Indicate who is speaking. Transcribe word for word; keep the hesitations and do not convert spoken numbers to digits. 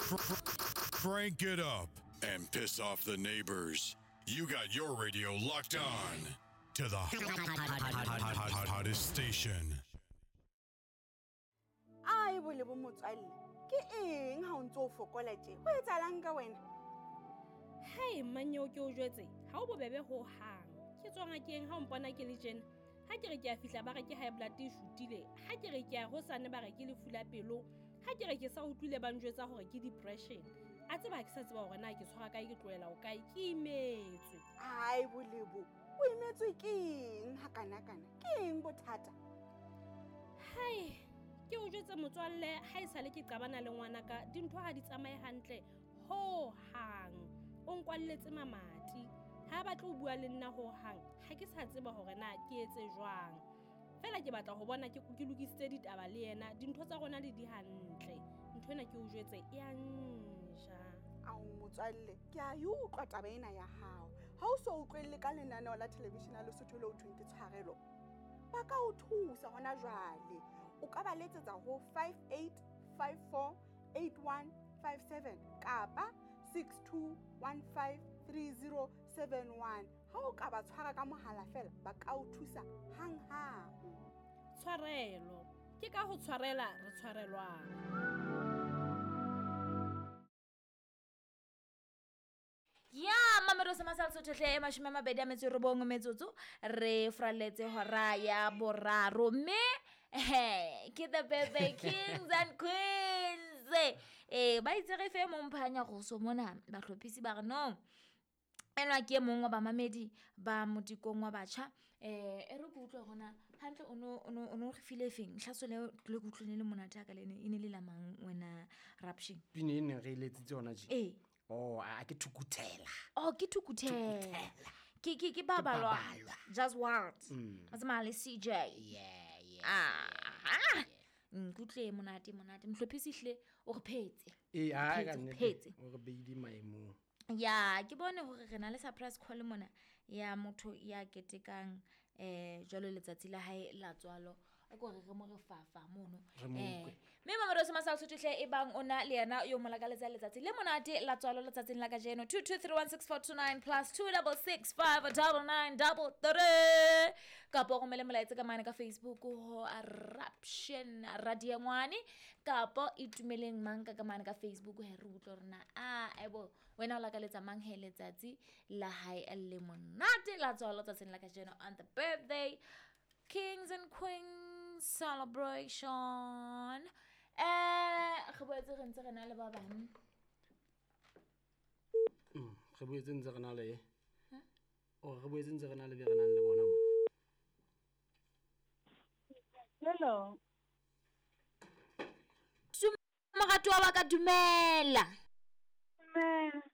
Speaker 1: Crank it up and piss off the neighbors. You got your radio locked on to the hottest station.
Speaker 2: Ai bole bo motswalle. Ke eng ha o ntse o fokola tje? Ho etsalang ka wena?
Speaker 3: Hey manyo ke o jwetse. Ha o bobebe ho hang. Ke tswa ngakeng ha o mpona ke le tjena. Ha ke re ke a fihla ba re ke high blood e shutile. Ha ke re ke a hosane ba re ke lefu la pelo. Ha ke re ke sa utlwile ba njwetsa hore ke depression. A tseba ke sa tseba hore na ke tshwara kae ke tloela o kae ke imetswe.
Speaker 2: Ai bolebo. O imetswe ke eng ha kana kana? Ke eng bothata?
Speaker 3: Hai, ke o jwetse motswalle ha isale ke qabana le ngwana ka dintho ha di tsamaye hantle ho hang. O nkwalletse mamati. Ha ba tlo bua le nna ho hang. Ha ke sa tseba hore na ke etse jwang. Fela ke batla ho bona ke ke lokisitse ditaba le yena. Dintho tsa rona di di hantle. Ntho ena ke o jwetse e a nja.
Speaker 2: Ao motswalle, ke a yo utlwa taba ena ya hao. Ha o so utlwelle ka lenaneo la television la Lesotho le ho thweng ke tshwarelo. Ba ka o thusa hona jwale. O ka ba letsetsa ho five eight five four eight one five seven kapa six two one five three zero seven one. Ha o ka ba tshwara ka mohala fela ba ka o thusa hang hang.
Speaker 3: Tshwarelo. Ke ka ho tshwarela re tshwarelwang.
Speaker 4: Ya mamero sa masal so tle e mashome mabedi a metso re bong metsotso re fraletse hora ya boraro me eh ke the baby kings and queens eh ba itse re fe mo mphanya go so mona ba hlophisi ba re no enwa ke mongwe ba mamedi ba motikong wa batjha eh e re go utlwa gona hantle ono ono ono re file feng hlasole le go utlwene le monata ka lene ine le lamang wena raption
Speaker 5: pine ene re letse tsona je
Speaker 4: eh
Speaker 5: oh a ke thukuthela
Speaker 4: oh ke thukuthela ke ke ke babalwa just what azimali C J
Speaker 5: yeah yeah
Speaker 4: ah nkutle monate monate mhlophisile o re phetse
Speaker 5: eh a ka nnete o re beidi maemo
Speaker 4: ya ke bone hore re na le surprise call mona ya motho ya ketekang eh jalo letsatsi la hae la tswalo a go re re mo re fafa mono eh me mamero se masal sotle e bang ona le yena yo mola ka letsa letsatsi le monate la tswalo letsatsing la ka jeno two two three one six four two nine plus two six six five nine nine three ka po go mele molaetse ka mane ka Facebook ho Eruption Radio Ngwane ka po itumeleng manka ka mane ka Facebook he re utlo rena a ebo wena la ka letsa mang he letsatsi la hae le monate la tswalo letsatsing la ka jeno on the birthday Kings and Queens celebration. Eh, ge boetse re ntse re na le ba bang.
Speaker 5: Mm, ge boetse ntse re na le. Ha? O ge boetse ntse re na le be re nang le bona mo.
Speaker 6: Hello.
Speaker 4: Morato wa ka dumela.
Speaker 6: Dumela.